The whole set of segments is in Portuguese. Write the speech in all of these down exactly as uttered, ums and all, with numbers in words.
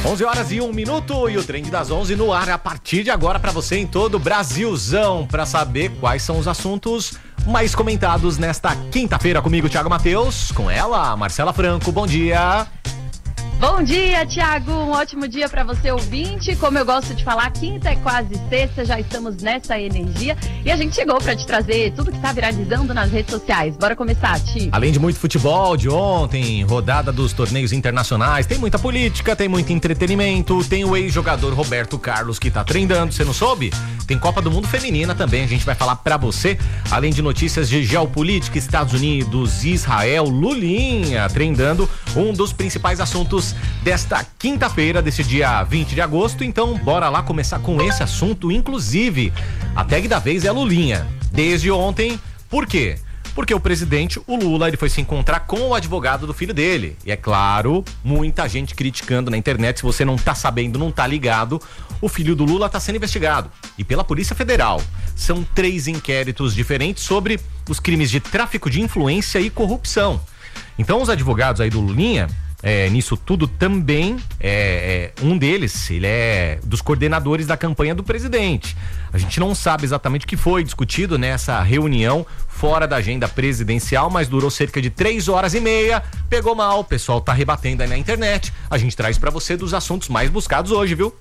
onze horas e um minuto e o Trend das onze no ar a partir de agora para você em todo o Brasilzão, para saber quais são os assuntos mais comentados nesta quinta-feira. Comigo, Thiago Matheus, com ela, Marcela Franco. Bom dia. Bom dia, Thiago. Um ótimo dia para você, ouvinte. Como eu gosto de falar, quinta é quase sexta, já estamos nessa energia e a gente chegou para te trazer tudo que tá viralizando nas redes sociais. Bora começar, Ti. Além de muito futebol de ontem, rodada dos torneios internacionais, tem muita política, tem muito entretenimento, tem o ex-jogador Roberto Carlos que tá trendando, você não soube? Tem Copa do Mundo Feminina também, a gente vai falar pra você, além de notícias de geopolítica, Estados Unidos, Israel, Lulinha trendando, um dos principais assuntos desta quinta-feira, desse dia vinte de agosto. Então bora lá começar com esse assunto. Inclusive, a tag da vez é Lulinha, desde ontem. Por quê? Porque o presidente, o Lula, ele foi se encontrar com o advogado do filho dele. E é claro, muita gente criticando na internet. Se você não tá sabendo, não tá ligado, o filho do Lula tá sendo investigado, e pela Polícia Federal. São três inquéritos diferentes sobre os crimes de tráfico de influência e corrupção. Então os advogados aí do Lulinha, É, nisso tudo também, é, é, um deles, ele é dos coordenadores da campanha do presidente. A gente não sabe exatamente o que foi discutido nessa reunião fora da agenda presidencial, mas durou cerca de três horas e meia, pegou mal, o pessoal tá rebatendo aí na internet. A gente traz pra você dos assuntos mais buscados hoje, viu?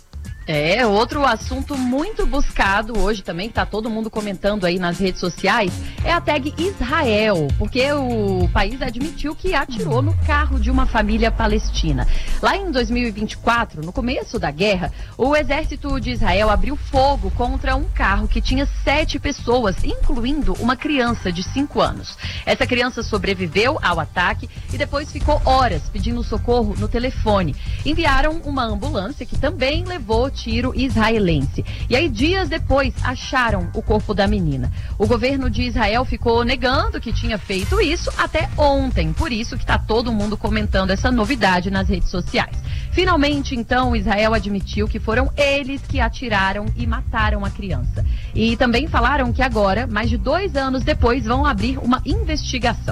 É, outro assunto muito buscado hoje também, que tá todo mundo comentando aí nas redes sociais, é a tag Israel, porque o país admitiu que atirou no carro de uma família palestina. Lá em dois mil e vinte e quatro, no começo da guerra, o exército de Israel abriu fogo contra um carro que tinha sete pessoas, incluindo uma criança de cinco anos. Essa criança sobreviveu ao ataque e depois ficou horas pedindo socorro no telefone. Enviaram uma ambulância que também levou tiro israelense. E aí, dias depois, acharam o corpo da menina. O governo de Israel ficou negando que tinha feito isso até ontem. Por isso que está todo mundo comentando essa novidade nas redes sociais. Finalmente, então, Israel admitiu que foram eles que atiraram e mataram a criança. E também falaram que agora, mais de dois anos depois, vão abrir uma investigação.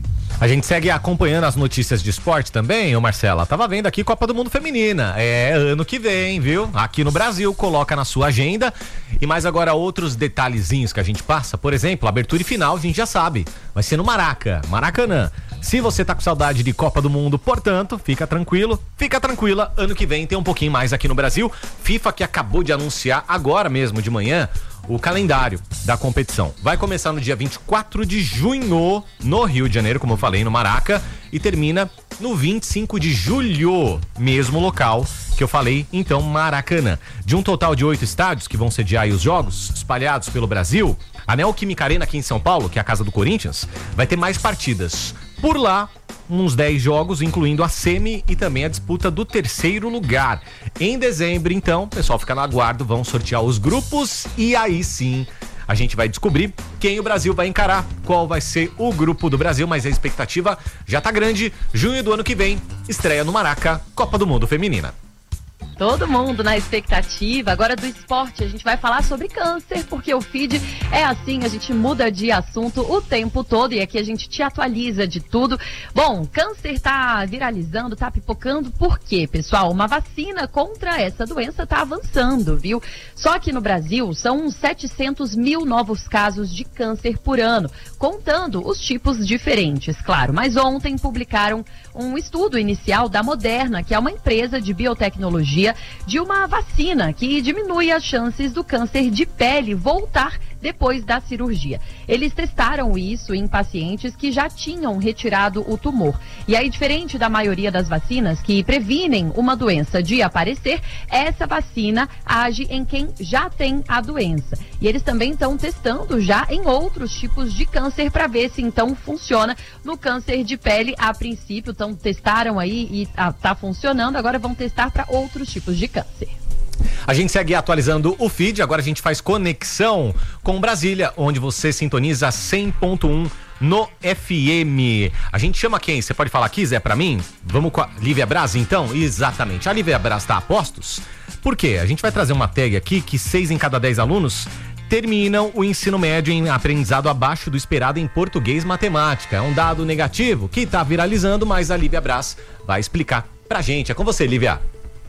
A gente segue acompanhando as notícias de esporte também, ô Marcela. Tava vendo aqui Copa do Mundo Feminina. É ano que vem, viu? Aqui no Brasil, coloca na sua agenda. E mais agora outros detalhezinhos que a gente passa. Por exemplo, abertura e final, a gente já sabe. Vai ser no Maraca, Maracanã. Se você tá com saudade de Copa do Mundo, portanto, fica tranquilo, fica tranquila. Ano que vem tem um pouquinho mais aqui no Brasil. FIFA que acabou de anunciar agora mesmo de manhã o calendário da competição. Vai começar no dia vinte e quatro de junho no Rio de Janeiro, como eu falei, no Maraca, e termina no vinte e cinco de julho, mesmo local que eu falei, então Maracanã. De um total de oito estádios que vão sediar aí os jogos espalhados pelo Brasil, a Neoquímica Arena aqui em São Paulo, que é a casa do Corinthians, vai ter mais partidas. Por lá, uns dez jogos, incluindo a semi e também a disputa do terceiro lugar. Em dezembro, então, o pessoal fica no aguardo, vão sortear os grupos e aí sim a gente vai descobrir quem o Brasil vai encarar, qual vai ser o grupo do Brasil, mas a expectativa já tá grande. Junho do ano que vem, estreia no Maraca, Copa do Mundo Feminina. Todo mundo na expectativa. Agora do esporte, a gente vai falar sobre câncer, porque o feed é assim, a gente muda de assunto o tempo todo e aqui a gente te atualiza de tudo. Bom, câncer tá viralizando, tá pipocando, por quê, pessoal? Uma vacina contra essa doença tá avançando, viu? Só que no Brasil são uns setecentos mil novos casos de câncer por ano, contando os tipos diferentes, claro. Mas ontem publicaram um estudo inicial da Moderna, que é uma empresa de biotecnologia, de uma vacina que diminui as chances do câncer de pele voltar depois da cirurgia. Eles testaram isso em pacientes que já tinham retirado o tumor. E aí, diferente da maioria das vacinas que previnem uma doença de aparecer, essa vacina age em quem já tem a doença. E eles também estão testando já em outros tipos de câncer para ver se então funciona no câncer de pele. A princípio, então testaram aí e ah, tá funcionando, agora vão testar para outros tipos de câncer. A gente segue atualizando o feed, agora a gente faz conexão com Brasília, onde você sintoniza cem ponto um no F M. A gente chama quem? Você pode falar aqui, Zé, pra mim? Vamos com a Lívia Braz, então? Exatamente. A Lívia Braz tá a postos? Por quê? A gente vai trazer uma tag aqui que seis em cada dez alunos terminam o ensino médio em aprendizado abaixo do esperado em português e matemática. É um dado negativo que tá viralizando, mas a Lívia Braz vai explicar pra gente. É com você, Lívia.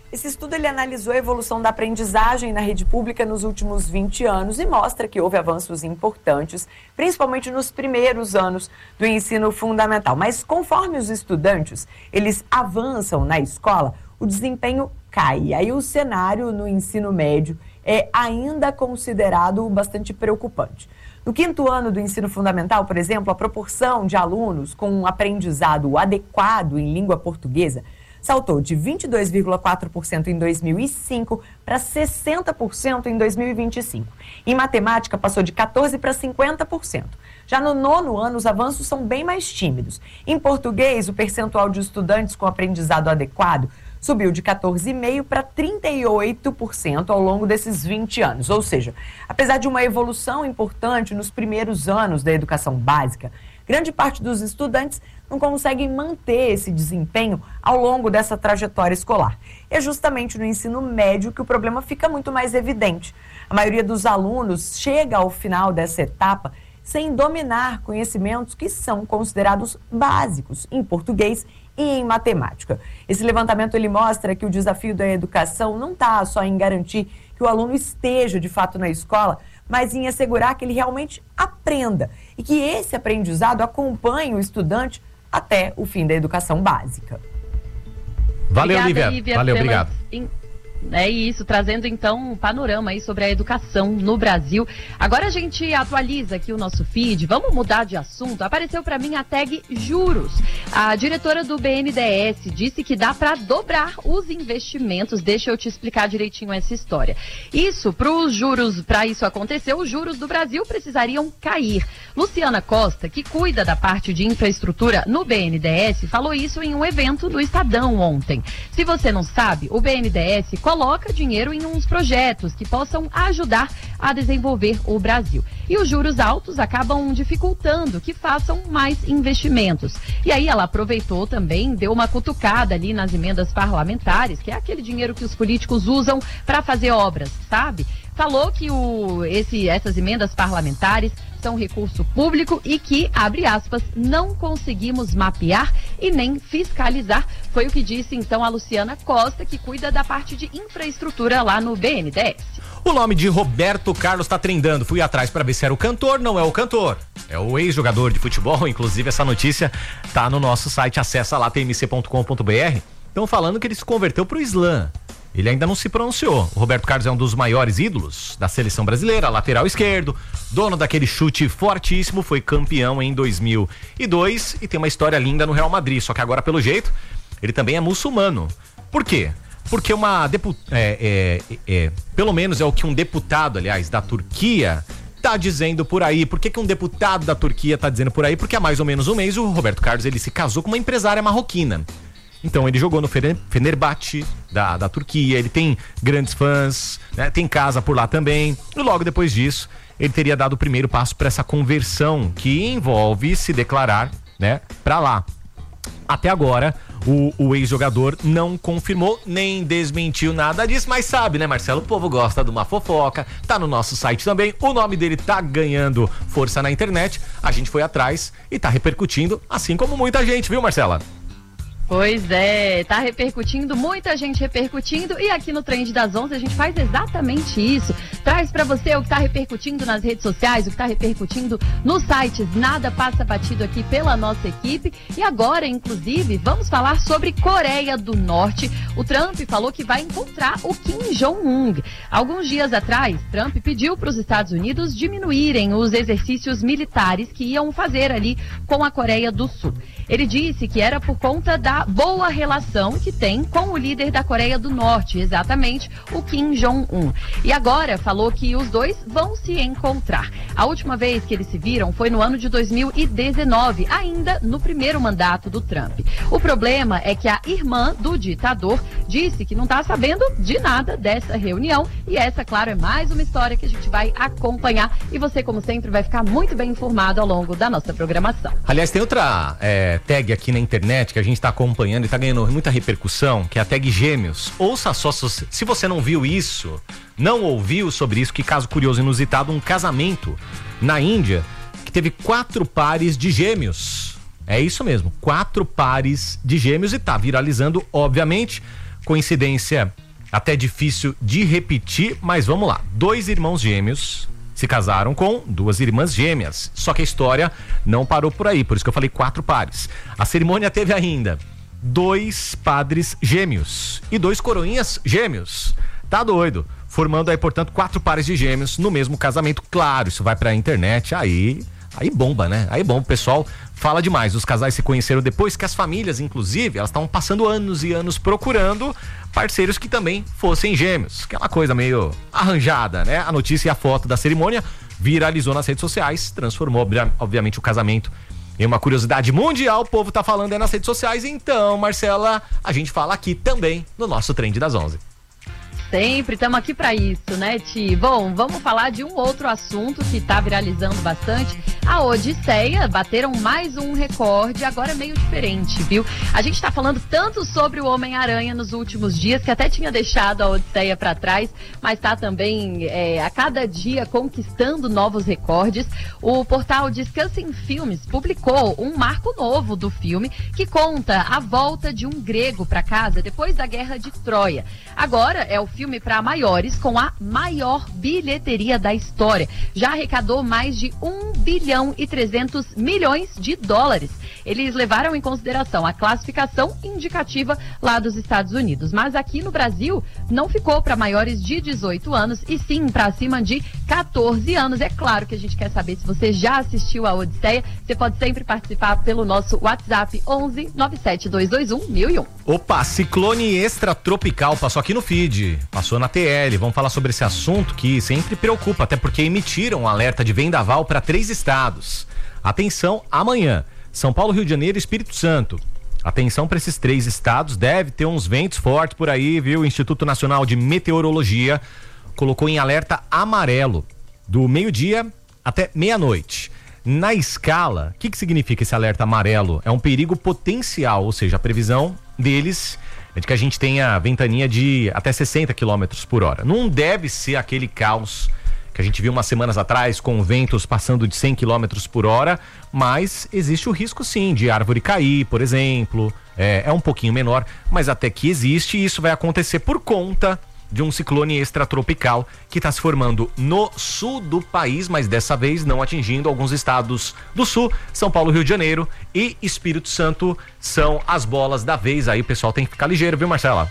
Esse estudo ele analisou a evolução da aprendizagem na rede pública nos últimos vinte anos e mostra que houve avanços importantes, principalmente nos primeiros anos do ensino fundamental. Mas conforme os estudantes eles avançam na escola, o desempenho cai. E aí o cenário no ensino médio é ainda considerado bastante preocupante. No quinto ano do ensino fundamental, por exemplo, a proporção de alunos com um aprendizado adequado em língua portuguesa saltou de vinte e dois vírgula quatro por cento em dois mil e cinco para sessenta por cento em dois mil e vinte e cinco. Em matemática, passou de quatorze por cento para cinquenta por cento. Já no nono ano, os avanços são bem mais tímidos. Em português, o percentual de estudantes com aprendizado adequado subiu de quatorze vírgula cinco por cento para trinta e oito por cento ao longo desses vinte anos. Ou seja, apesar de uma evolução importante nos primeiros anos da educação básica, grande parte dos estudantes não conseguem manter esse desempenho ao longo dessa trajetória escolar. É justamente no ensino médio que o problema fica muito mais evidente. A maioria dos alunos chega ao final dessa etapa sem dominar conhecimentos que são considerados básicos em português e em matemática. Esse levantamento ele mostra que o desafio da educação não está só em garantir que o aluno esteja de fato na escola, mas em assegurar que ele realmente aprenda e que esse aprendizado acompanhe o estudante até o fim da educação básica. Valeu, Obrigada, Lívia. Lívia. Valeu, Pela... obrigado. É isso, trazendo então um panorama aí sobre a educação no Brasil. Agora a gente atualiza aqui o nosso feed, vamos mudar de assunto. Apareceu para mim a tag juros. A diretora do B N D E S disse que dá para dobrar os investimentos. Deixa eu te explicar direitinho essa história. Isso, para os juros, para isso acontecer, os juros do Brasil precisariam cair. Luciana Costa, que cuida da parte de infraestrutura no B N D E S, falou isso em um evento do Estadão ontem. Se você não sabe, o B N D E S coloca dinheiro em uns projetos que possam ajudar a desenvolver o Brasil. E os juros altos acabam dificultando que façam mais investimentos. E aí ela aproveitou também, deu uma cutucada ali nas emendas parlamentares, que é aquele dinheiro que os políticos usam para fazer obras, sabe? Falou que o, esse, essas emendas parlamentares são recurso público e que, abre aspas, não conseguimos mapear e nem fiscalizar. Foi o que disse então a Luciana Costa, que cuida da parte de infraestrutura lá no B N D E S. O nome de Roberto Carlos está trendando. Fui atrás para ver se era o cantor, não é o cantor. É o ex-jogador de futebol, inclusive essa notícia tá no nosso site, acessa lá t m c ponto com ponto b r. Estão falando que ele se converteu pro Islã. Ele ainda não se pronunciou. O Roberto Carlos é um dos maiores ídolos da seleção brasileira, lateral esquerdo, dono daquele chute fortíssimo, foi campeão em dois mil e dois e tem uma história linda no Real Madrid, só que agora, pelo jeito, ele também é muçulmano. Por quê? Porque uma deputada, é, é, é, pelo menos é o que um deputado, aliás, da Turquia tá dizendo por aí. Por que que um deputado da Turquia tá dizendo por aí? Porque há mais ou menos um mês o Roberto Carlos ele se casou com uma empresária marroquina. Então ele jogou no Fenerbahçe da, da Turquia, ele tem grandes fãs, né? Tem casa por lá também. E logo depois disso, ele teria dado o primeiro passo para essa conversão, que envolve se declarar, né, para lá. Até agora, o, o ex-jogador não confirmou nem desmentiu nada disso, mas sabe, né, Marcelo? O povo gosta de uma fofoca, tá no nosso site também, o nome dele tá ganhando força na internet, a gente foi atrás e tá repercutindo, assim como muita gente, viu, Marcela? Pois é, tá repercutindo, muita gente repercutindo, e aqui no Trend das onze a gente faz exatamente isso. Traz pra você o que tá repercutindo nas redes sociais, o que tá repercutindo nos sites. Nada passa batido aqui pela nossa equipe. E agora, inclusive, vamos falar sobre Coreia do Norte. O Trump falou que vai encontrar o Kim Jong-un. Alguns dias atrás, Trump pediu para os Estados Unidos diminuírem os exercícios militares que iam fazer ali com a Coreia do Sul. Ele disse que era por conta da boa relação que tem com o líder da Coreia do Norte, exatamente o Kim Jong-un. E agora falou que os dois vão se encontrar. A última vez que eles se viram foi no ano de dois mil e dezenove, ainda no primeiro mandato do Trump. O problema é que a irmã do ditador disse que não está sabendo de nada dessa reunião, e essa, claro, é mais uma história que a gente vai acompanhar, e você, como sempre, vai ficar muito bem informado ao longo da nossa programação. Aliás, tem outra é, tag aqui na internet que a gente está acompanhando e está ganhando muita repercussão, que é a tag Gêmeos. Ouça só, se você não viu isso, não ouviu sobre isso, que caso curioso, inusitado, um casamento na Índia que teve quatro pares de gêmeos. É isso mesmo, quatro pares de gêmeos, e tá viralizando, obviamente. Coincidência até difícil de repetir, mas vamos lá. Dois irmãos gêmeos se casaram com duas irmãs gêmeas. Só que a história não parou por aí, por isso que eu falei quatro pares. A cerimônia teve ainda dois padres gêmeos e dois coroinhas gêmeos. Tá doido? Formando aí, portanto, quatro pares de gêmeos no mesmo casamento. Claro, isso vai pra internet, aí... Aí bomba, né? Aí bom, o pessoal fala demais. Os casais se conheceram depois que as famílias, inclusive, elas estavam passando anos e anos procurando parceiros que também fossem gêmeos. Aquela coisa meio arranjada, né? A notícia e a foto da cerimônia viralizou nas redes sociais, transformou, obviamente, o casamento em uma curiosidade mundial. O povo tá falando aí nas redes sociais. Então, Marcela, a gente fala aqui também no nosso Trend das onze. Sempre, estamos aqui para isso, né, Ti? Bom, vamos falar de um outro assunto que está viralizando bastante. A Odisseia bateram mais um recorde, agora meio diferente, viu? A gente está falando tanto sobre o Homem-Aranha nos últimos dias, que até tinha deixado a Odisseia para trás, mas está também é, a cada dia conquistando novos recordes. O portal Discussing Filmes publicou um marco novo do filme que conta a volta de um grego para casa depois da Guerra de Troia. Agora é o filme para maiores com a maior bilheteria da história. Já arrecadou mais de um bilhão e trezentos milhões de dólares. Eles levaram em consideração a classificação indicativa lá dos Estados Unidos. Mas aqui no Brasil não ficou para maiores de dezoito anos e sim para acima de quatorze anos. É claro que a gente quer saber se você já assistiu a Odisseia. Você pode sempre participar pelo nosso WhatsApp onze nove sete dois dois um mil e um. Opa, ciclone extratropical passou aqui no feed. Passou na T L, vamos falar sobre esse assunto que sempre preocupa, até porque emitiram um alerta de vendaval para três estados. Atenção, amanhã, São Paulo, Rio de Janeiro e Espírito Santo. Atenção para esses três estados, deve ter uns ventos fortes por aí, viu? O Instituto Nacional de Meteorologia colocou em alerta amarelo, do meio-dia até meia-noite. Na escala, o que, que significa esse alerta amarelo? É um perigo potencial, ou seja, a previsão deles é de que a gente tenha ventania de até sessenta quilômetros por hora. Não deve ser aquele caos que a gente viu umas semanas atrás, com ventos passando de cem quilômetros por hora, mas existe o risco sim de árvore cair, por exemplo. É, é um pouquinho menor, mas até que existe, e isso vai acontecer por conta de um ciclone extratropical que está se formando no sul do país, mas dessa vez não atingindo alguns estados do sul. São Paulo, Rio de Janeiro e Espírito Santo são as bolas da vez. Aí o pessoal tem que ficar ligeiro, viu, Marcela?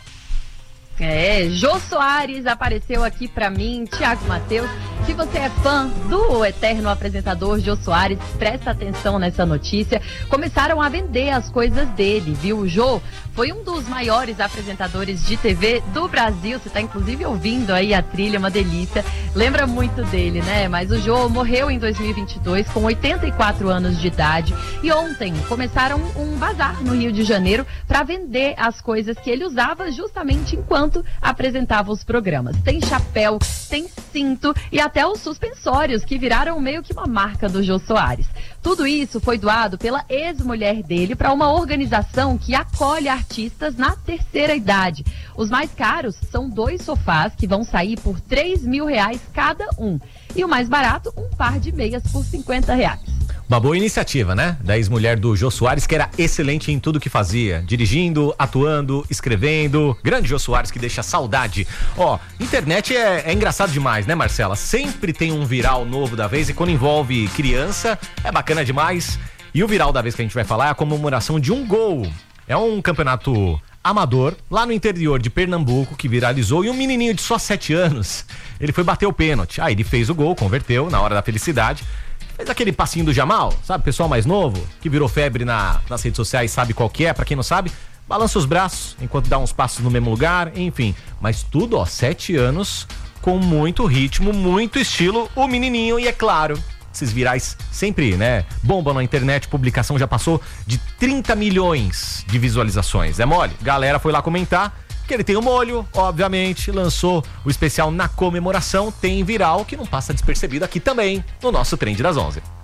É, Jô Soares apareceu aqui pra mim, Thiago Matheus. Se você é fã do eterno apresentador Jô Soares, presta atenção nessa notícia. Começaram a vender as coisas dele, viu? O Jô foi um dos maiores apresentadores de T V do Brasil. Você tá inclusive ouvindo aí a trilha, uma delícia. Lembra muito dele, né? Mas o Jô morreu em dois mil e vinte e dois com oitenta e quatro anos de idade. E ontem começaram um bazar no Rio de Janeiro para vender as coisas que ele usava justamente enquanto apresentava os programas. Tem chapéu, tem cinto e até os suspensórios que viraram meio que uma marca do Jô Soares. Tudo isso foi doado pela ex-mulher dele para uma organização que acolhe artistas na terceira idade. Os mais caros são dois sofás que vão sair por três mil reais cada um. E o mais barato, um par de meias por cinquenta reais. Uma boa iniciativa, né? Da ex-mulher do Jô Soares, que era excelente em tudo que fazia. Dirigindo, atuando, escrevendo. Grande Jô Soares, que deixa saudade. Ó, internet é, é engraçado demais, né, Marcela? Sempre tem um viral novo da vez e quando envolve criança, é bacana demais. E o viral da vez que a gente vai falar é a comemoração de um gol. É um campeonato amador, lá no interior de Pernambuco, que viralizou, e um menininho de só sete anos, ele foi bater o pênalti. Aí ele fez o gol, converteu na hora da felicidade. Fez aquele passinho do Jamal, sabe? Pessoal mais novo, que virou febre na, nas redes sociais, sabe qual que é, pra quem não sabe, balança os braços enquanto dá uns passos no mesmo lugar, enfim. Mas tudo, ó, sete anos, com muito ritmo, muito estilo, o menininho, e é claro, esses virais sempre, né, bombam na internet, publicação já passou de trinta milhões de visualizações, é mole? Galera foi lá comentar, que ele tem o molho, obviamente, lançou o especial na comemoração, tem viral que não passa despercebido aqui também, no nosso Trend das onze.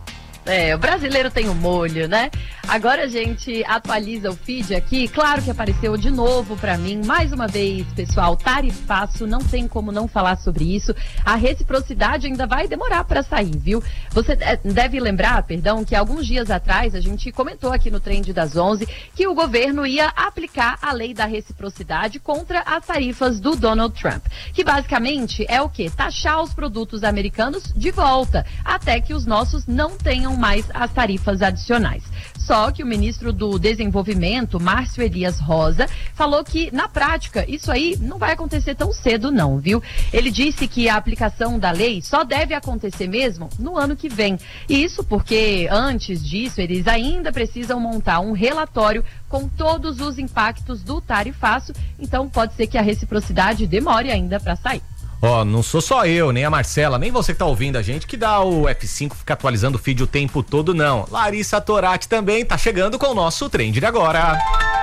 É, o brasileiro tem um molho, né? Agora a gente atualiza o feed aqui. Claro que apareceu de novo pra mim. Mais uma vez, pessoal, tarifaço, não tem como não falar sobre isso. A reciprocidade ainda vai demorar pra sair, viu? Você deve lembrar, perdão, que alguns dias atrás a gente comentou aqui no Trend das onze que o governo ia aplicar a lei da reciprocidade contra as tarifas do Donald Trump. Que basicamente é o quê? Taxar os produtos americanos de volta, até que os nossos não tenham mais as tarifas adicionais. Só que o ministro do Desenvolvimento, Márcio Elias Rosa, falou que, na prática, isso aí não vai acontecer tão cedo não, viu? Ele disse que a aplicação da lei só deve acontecer mesmo no ano que vem. E isso porque, antes disso, eles ainda precisam montar um relatório com todos os impactos do tarifaço, então pode ser que a reciprocidade demore ainda para sair. Ó, oh, não sou só eu, nem a Marcela, nem você que tá ouvindo a gente que dá o F cinco, fica atualizando o feed o tempo todo, não. Larissa Torati também tá chegando com o nosso Trend de agora.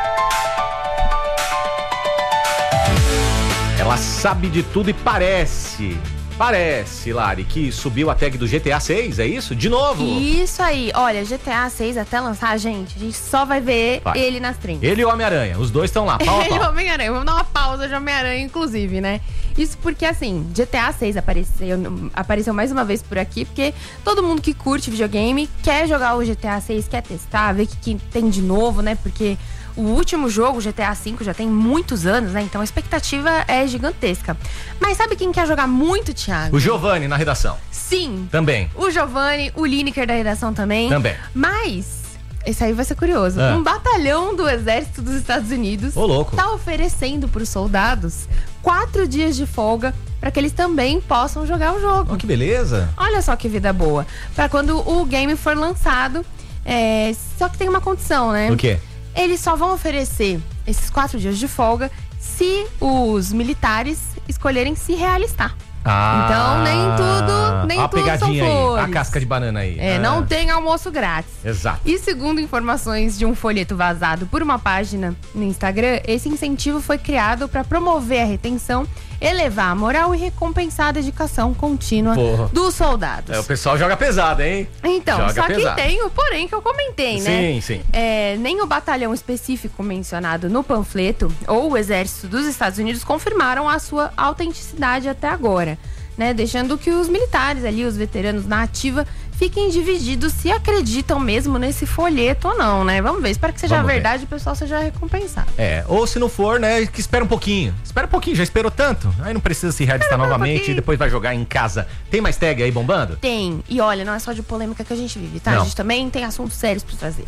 Ela sabe de tudo e parece... Parece, Lari, que subiu a tag do G T A seis, é isso? De novo? Isso aí. Olha, G T A seis até lançar, gente, a gente só vai ver vai. ele nas trends. Ele e o Homem-Aranha, os dois estão lá, pau a pau. Ele e o Homem-Aranha, vamos dar uma pausa de Homem-Aranha, inclusive, né? Isso porque, assim, G T A seis apareceu, apareceu mais uma vez por aqui, porque todo mundo que curte videogame quer jogar o G T A seis, quer testar, ver o que, que tem de novo, né? Porque o último jogo, G T A cinco, já tem muitos anos, né? Então a expectativa é gigantesca. Mas sabe quem quer jogar muito, Thiago? O Giovanni na redação. Sim. Também. O Giovanni, o Lineker da redação também. Também. Mas... esse aí vai ser curioso. Ah. Um batalhão do exército dos Estados Unidos Ô, louco. tá oferecendo pros soldados quatro dias de folga para que eles também possam jogar o jogo. Oh, que beleza. Olha só que vida boa. Para quando o game for lançado, é... só que tem uma condição, né? O quê? Eles só vão oferecer esses quatro dias de folga se os militares escolherem se realistar. Ah, então nem tudo, nem tudo pegadinha são flores. Aí, a casca de banana aí. É, ah. não tem almoço grátis. Exato. E segundo informações de um folheto vazado por uma página no Instagram, esse incentivo foi criado para promover a retenção, elevar a moral e recompensar a dedicação contínua Porra. dos soldados. É, o pessoal joga pesado, hein? Então, joga só pesado. que tem o porém que eu comentei, né? Sim, sim. É, nem o batalhão específico mencionado no panfleto ou o exército dos Estados Unidos confirmaram a sua autenticidade até agora, né? Deixando que os militares ali, os veteranos na ativa, fiquem divididos se acreditam mesmo nesse folheto ou não, né? Vamos ver, espero que seja Vamos verdade ver. e o pessoal seja recompensado. É, ou se não for, né, que espera um pouquinho. Espera um pouquinho, já esperou tanto. Aí não precisa se realistar novamente um e depois vai jogar em casa. Tem mais tag aí bombando? Tem. E olha, não é só de polêmica que a gente vive, tá? Não. A gente também tem assuntos sérios pra trazer.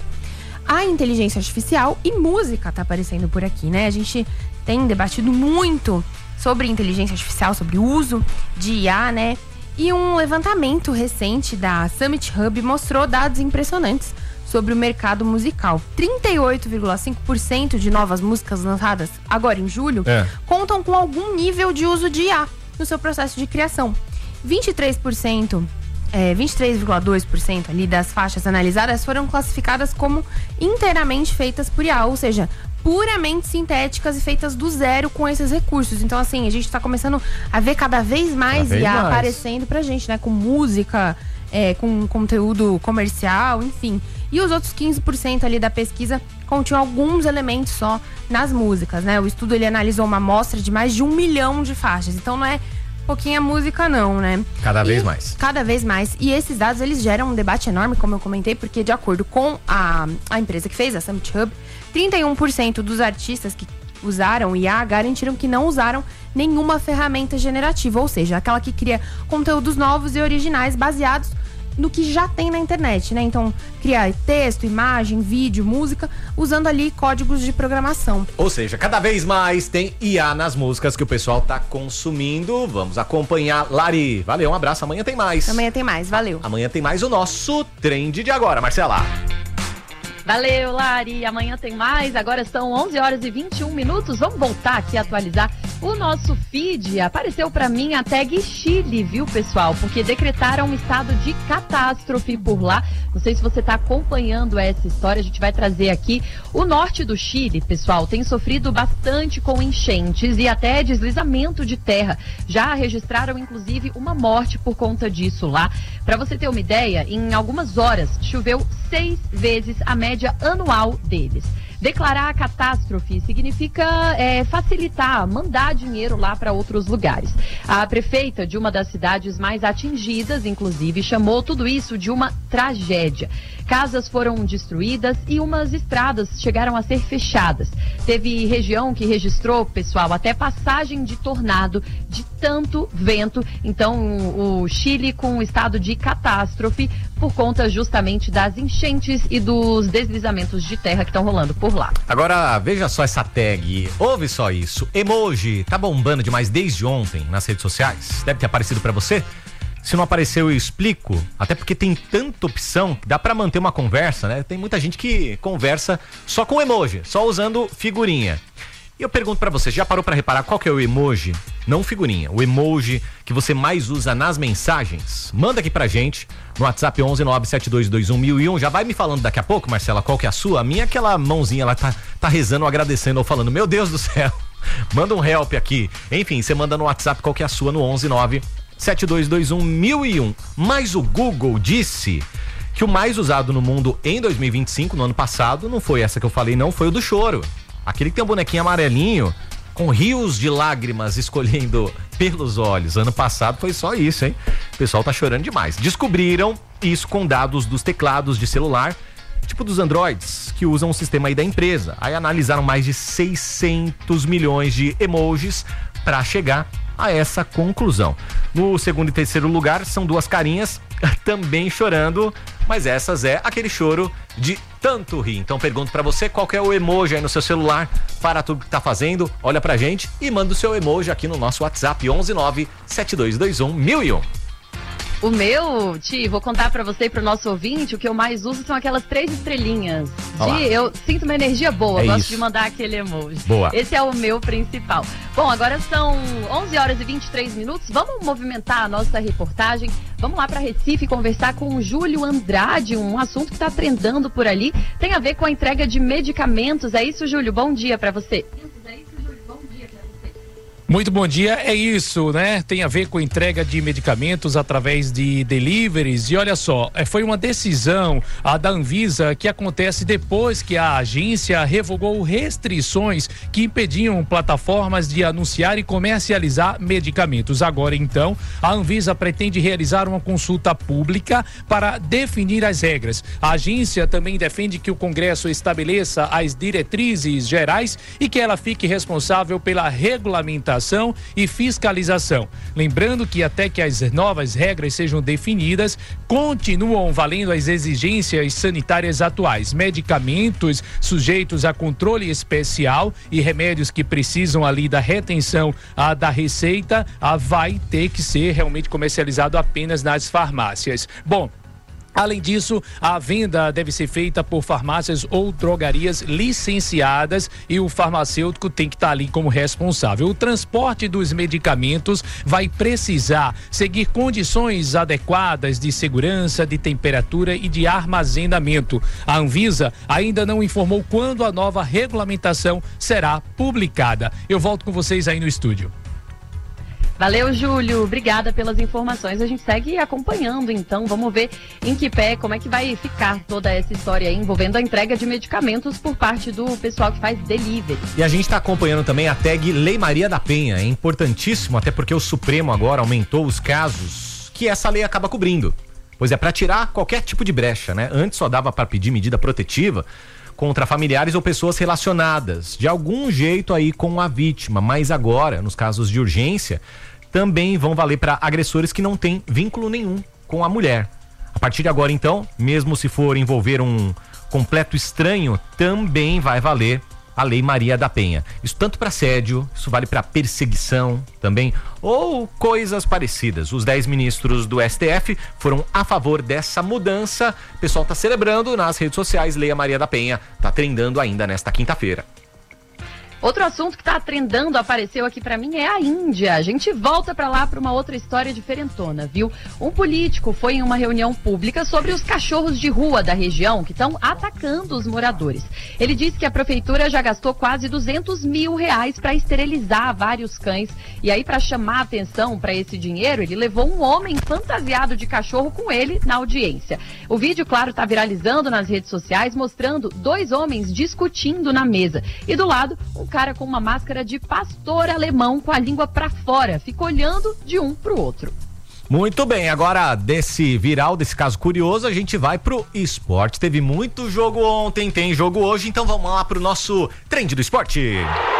A inteligência artificial e música tá aparecendo por aqui, né? A gente tem debatido muito sobre inteligência artificial, sobre o uso de I A, né? E um levantamento recente da Summit Hub mostrou dados impressionantes sobre o mercado musical. trinta e oito vírgula cinco por cento de novas músicas lançadas agora em julho é. contam com algum nível de uso de I A no seu processo de criação. vinte e três por cento, é, vinte e três vírgula dois por cento ali das faixas analisadas foram classificadas como inteiramente feitas por I A, ou seja, puramente sintéticas e feitas do zero com esses recursos. Então, assim, a gente tá começando a ver cada vez mais cada vez I A mais. aparecendo pra gente, né? Com música, é, com conteúdo comercial, enfim. E os outros quinze por cento ali da pesquisa continham alguns elementos só nas músicas, né? O estudo, ele analisou uma amostra de mais de um milhão de faixas. Então, não é pouquinha música não, né? Cada e vez mais. Cada vez mais. E esses dados, eles geram um debate enorme, como eu comentei, porque de acordo com a, a empresa que fez, a Summit Hub, trinta e um por cento dos artistas que usaram I A garantiram que não usaram nenhuma ferramenta generativa, ou seja, aquela que cria conteúdos novos e originais baseados no que já tem na internet, né? Então, criar texto, imagem, vídeo, música, usando ali códigos de programação. Ou seja, cada vez mais tem I A nas músicas que o pessoal tá consumindo. Vamos acompanhar. Lari, valeu, um abraço. Amanhã tem mais. Amanhã tem mais, valeu. Amanhã tem mais o nosso Trend de agora, Marcela. Valeu, Lari. Amanhã tem mais. Agora são onze horas e vinte e um minutos. Vamos voltar aqui a atualizar O nosso feed apareceu para mim a tag Chile, viu, pessoal? Porque decretaram um estado de catástrofe por lá. Não sei se você está acompanhando essa história, a gente vai trazer aqui. O norte do Chile, pessoal, tem sofrido bastante com enchentes e até deslizamento de terra. Já registraram, inclusive, uma morte por conta disso lá. Para você ter uma ideia, em algumas horas choveu seis vezes a média anual deles. Declarar a catástrofe significa é, facilitar, mandar dinheiro lá para outros lugares. A prefeita de uma das cidades mais atingidas, inclusive, chamou tudo isso de uma tragédia. Casas foram destruídas e umas estradas chegaram a ser fechadas. Teve região que registrou, pessoal, até passagem de tornado, de tanto vento. Então, o Chile com um estado de catástrofe por conta justamente das enchentes e dos deslizamentos de terra que estão rolando por lá. Agora, veja só essa tag, ouve só isso, emoji, tá bombando demais desde ontem nas redes sociais, deve ter aparecido pra você. Se não apareceu, eu explico, até porque tem tanta opção que dá pra manter uma conversa, né? Tem muita gente que conversa só com emoji, só usando figurinha. E eu pergunto pra você, já parou pra reparar qual que é o emoji? Não figurinha, o emoji que você mais usa nas mensagens? Manda aqui pra gente no WhatsApp onze nove sete dois dois um mil e um. Já vai me falando daqui a pouco, Marcela, qual que é a sua? A minha é aquela mãozinha lá, tá, tá rezando, agradecendo ou falando, meu Deus do céu, manda um help aqui. Enfim, você manda no WhatsApp qual que é a sua no onze nove sete dois dois um mil e um. Mas o Google disse que o mais usado no mundo em dois mil e vinte e cinco, no ano passado, não foi essa que eu falei, não, foi o do choro. Aquele que tem um bonequinho amarelinho com rios de lágrimas escolhendo pelos olhos. Ano passado foi só isso, hein? O pessoal tá chorando demais. Descobriram isso com dados dos teclados de celular, tipo dos Androids, que usam o sistema aí da empresa. Aí analisaram mais de seiscentos milhões de emojis para chegar a essa conclusão. No segundo e terceiro lugar são duas carinhas também chorando, mas essas é aquele choro de tanto rir. Então pergunto pra você qual que é o emoji aí no seu celular, para tudo que tá fazendo, olha pra gente e manda o seu emoji aqui no nosso WhatsApp onze nove sete dois dois um mil e um. O meu, Ti, vou contar pra você e pro nosso ouvinte, o que eu mais uso são aquelas três estrelinhas. De, eu sinto uma energia boa, é gosto isso. de mandar aquele emoji. Boa. Esse é o meu principal. Bom, agora são onze horas e vinte e três minutos, vamos movimentar a nossa reportagem. Vamos lá pra Recife conversar com o Júlio Andrade, um assunto que tá trendando por ali. Tem a ver com a entrega de medicamentos. É isso, Júlio? Bom dia pra você. Muito bom dia, é isso, né? Tem a ver com entrega de medicamentos através de deliveries e olha só, foi uma decisão a da Anvisa que acontece depois que a agência revogou restrições que impediam plataformas de anunciar e comercializar medicamentos. Agora, então, a Anvisa pretende realizar uma consulta pública para definir as regras. A agência também defende que o Congresso estabeleça as diretrizes gerais e que ela fique responsável pela regulamentação e fiscalização. Lembrando que até que as novas regras sejam definidas, continuam valendo as exigências sanitárias atuais. Medicamentos sujeitos a controle especial e remédios que precisam ali da retenção a, da receita a, vai ter que ser realmente comercializado apenas nas farmácias. Bom, além disso, a venda deve ser feita por farmácias ou drogarias licenciadas e o farmacêutico tem que estar ali como responsável. O transporte dos medicamentos vai precisar seguir condições adequadas de segurança, de temperatura e de armazenamento. A Anvisa ainda não informou quando a nova regulamentação será publicada. Eu volto com vocês aí no estúdio. Valeu, Júlio. Obrigada pelas informações. A gente segue acompanhando, então. Vamos ver em que pé, como é que vai ficar toda essa história aí envolvendo a entrega de medicamentos por parte do pessoal que faz delivery. E a gente está acompanhando também a tag Lei Maria da Penha. É importantíssimo, até porque o Supremo agora aumentou os casos que essa lei acaba cobrindo. Pois é, para tirar qualquer tipo de brecha, né? Antes só dava para pedir medida protetiva contra familiares ou pessoas relacionadas de algum jeito aí com a vítima, mas agora, nos casos de urgência, também vão valer para agressores que não têm vínculo nenhum com a mulher. A partir de agora, então, mesmo se for envolver um completo estranho, também vai valer a Lei Maria da Penha. Isso tanto para assédio, isso vale para perseguição também, ou coisas parecidas. Os dez ministros do S T F foram a favor dessa mudança. O pessoal tá celebrando nas redes sociais. Lei Maria da Penha tá trendando ainda nesta quinta-feira. Outro assunto que está trendando, apareceu aqui para mim, é a Índia. A gente volta para lá para uma outra história diferentona, viu? Um político foi em uma reunião pública sobre os cachorros de rua da região que estão atacando os moradores. Ele disse que a prefeitura já gastou quase duzentos mil reais para esterilizar vários cães. E aí, para chamar a atenção para esse dinheiro, ele levou um homem fantasiado de cachorro com ele na audiência. O vídeo, claro, está viralizando nas redes sociais, mostrando dois homens discutindo na mesa. E do lado, um cara com uma máscara de pastor alemão com a língua pra fora, fica olhando de um pro outro. Muito bem, agora desse viral, desse caso curioso, a gente vai pro esporte. Teve muito jogo ontem, tem jogo hoje, então vamos lá pro nosso Trend do Esporte.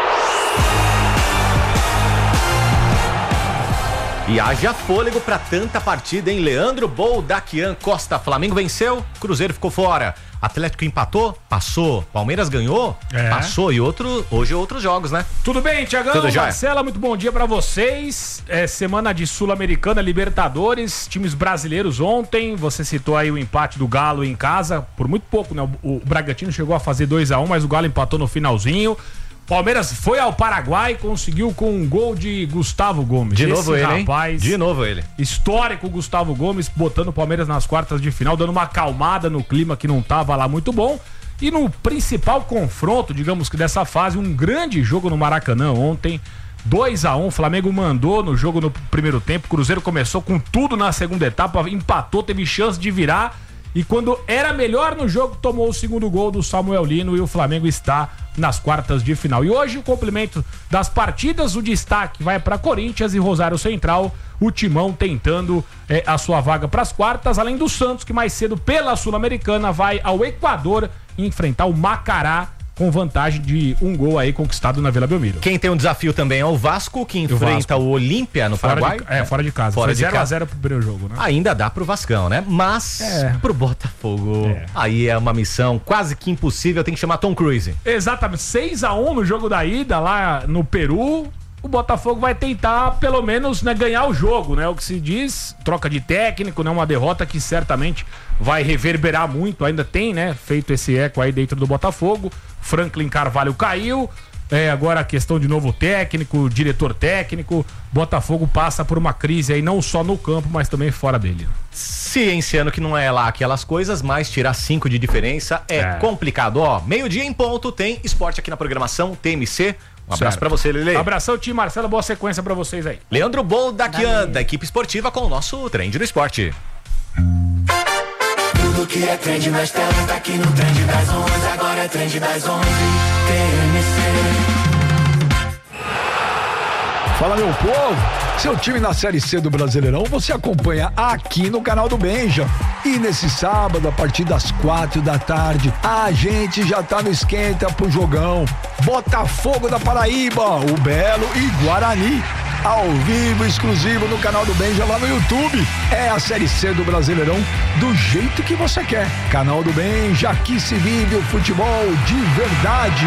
E haja fôlego pra tanta partida, hein? Leandro Boldaquian Costa, Flamengo venceu, Cruzeiro ficou fora. Atlético empatou, passou. Palmeiras ganhou, é. passou. E outro, hoje outros jogos, né? Tudo bem, Tiagão? Tudo já. Marcela, muito bom dia pra vocês. É semana de Sul-Americana, Libertadores, times brasileiros ontem. Você citou aí o empate do Galo em casa, por muito pouco, né? O, o Bragantino chegou a fazer dois a um, mas o Galo empatou no finalzinho. Palmeiras foi ao Paraguai, conseguiu com um gol de Gustavo Gomes. De novo Esse ele, rapaz, hein? De novo ele. Histórico Gustavo Gomes, botando o Palmeiras nas quartas de final, dando uma acalmada no clima que não tava lá muito bom. E no principal confronto, digamos que dessa fase, um grande jogo no Maracanã ontem, dois a um, o Flamengo mandou no jogo no primeiro tempo, o Cruzeiro começou com tudo na segunda etapa, empatou, teve chance de virar. E quando era melhor no jogo, tomou o segundo gol do Samuel Lino e o Flamengo está nas quartas de final. E hoje o complemento das partidas, o destaque vai para Corinthians e Rosário Central, o Timão tentando é, a sua vaga para as quartas, além do Santos, que mais cedo pela Sul-Americana vai ao Equador enfrentar o Macará, com vantagem de um gol aí conquistado na Vila Belmiro. Quem tem um desafio também é o Vasco, que enfrenta o, o Olímpia no fora Paraguai. De, é, fora de casa. Fora Foi zero a zero pro primeiro jogo, né? Ainda dá pro Vascão, né? Mas é. pro Botafogo, é. aí é uma missão quase que impossível, tem que chamar Tom Cruise. Exatamente, seis a um no jogo da ida lá no Peru. O Botafogo vai tentar, pelo menos, né, ganhar o jogo, né? O que se diz, troca de técnico, né? Uma derrota que certamente vai reverberar muito, ainda tem, né? Feito esse eco aí dentro do Botafogo. Franklin Carvalho caiu, é, agora a questão de novo técnico, diretor técnico. Botafogo passa por uma crise aí, não só no campo, mas também fora dele. Cienciando que não é lá aquelas coisas, mas tirar cinco de diferença é, é. complicado. Ó, meio-dia em ponto, tem esporte aqui na programação T M C. Um abraço certo. pra você, Lele. Abração, time Marcelo, boa sequência pra vocês aí. Leandro Boldaquian, da equipe esportiva, com o nosso Trend do Esporte. Tudo que é trend nas telas, tá aqui no Trend das onze, agora é Trend das onze, T M C. Fala, meu povo! Seu time na Série C do Brasileirão você acompanha aqui no canal do Benja. E nesse sábado, a partir das quatro da tarde, a gente já tá no esquenta pro jogão. Botafogo da Paraíba, o Belo e Guarani. Ao vivo, exclusivo no canal do Benja lá no YouTube. É a Série C do Brasileirão do jeito que você quer. Canal do Benja, aqui se vive o futebol de verdade.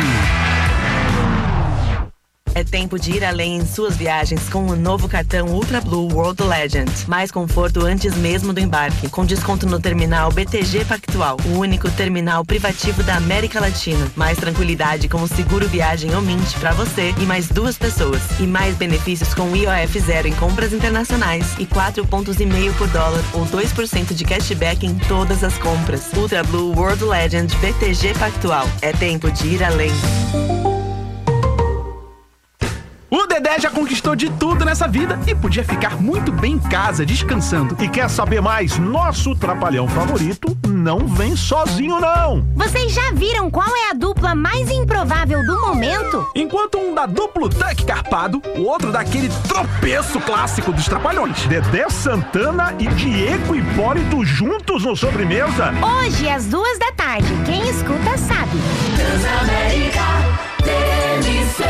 É tempo de ir além em suas viagens com o novo cartão Ultra Blue World Legend. Mais conforto antes mesmo do embarque, com desconto no terminal B T G Pactual, o único terminal privativo da América Latina. Mais tranquilidade com o seguro viagem Omint para você e mais duas pessoas. E mais benefícios com I O F zero em compras internacionais e quatro pontos e meio por dólar ou dois por cento de cashback em todas as compras. Ultra Blue World Legend B T G Pactual. É tempo de ir além. O Dedé já conquistou de tudo nessa vida e podia ficar muito bem em casa, descansando. E quer saber mais? Nosso trapalhão favorito não vem sozinho, não. Vocês já viram qual é a dupla mais improvável do momento? Enquanto um dá duplo tuck carpado, o outro dá aquele tropeço clássico dos trapalhões. Dedé Santana e Diego Hipólito juntos no Sobremesa. Hoje, às duas da tarde. Quem escuta sabe. Transamérica T M C.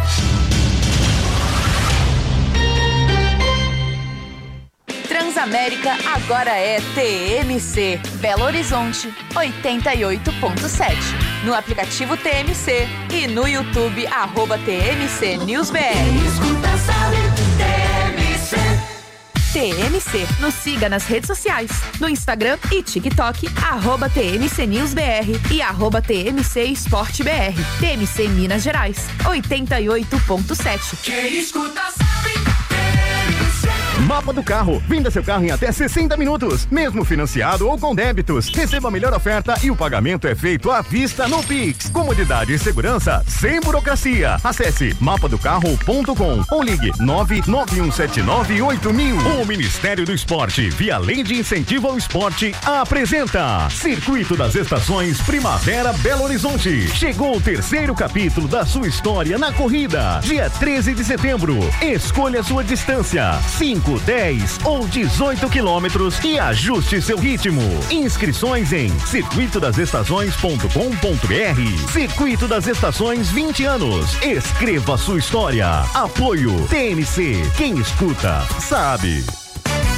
Transamérica agora é T M C. Belo Horizonte, oitenta e oito ponto sete. No aplicativo T M C e no YouTube, arroba T M C News B R. Quem escuta sabe, T M C. T M C. Nos siga nas redes sociais, no Instagram e TikTok, arroba T M C News B R e arroba T M C Esporte B R. T M C Minas Gerais, oitenta e oito ponto sete. Quem escuta sabe. Mapa do Carro. Venda seu carro em até sessenta minutos, mesmo financiado ou com débitos. Receba a melhor oferta e o pagamento é feito à vista no Pix. Comodidade e segurança sem burocracia. Acesse mapa do carro ponto com ou ligue nove nove um sete nove oito mil. O Ministério do Esporte, via Lei de Incentivo ao Esporte, apresenta Circuito das Estações Primavera Belo Horizonte. Chegou o terceiro capítulo da sua história na corrida. Dia treze de setembro. Escolha sua distância. cinco, dez ou dezoito quilômetros e ajuste seu ritmo. Inscrições em circuito das estações ponto com ponto br. Circuito das Estações vinte anos. Escreva sua história. Apoio T M C. Quem escuta, sabe.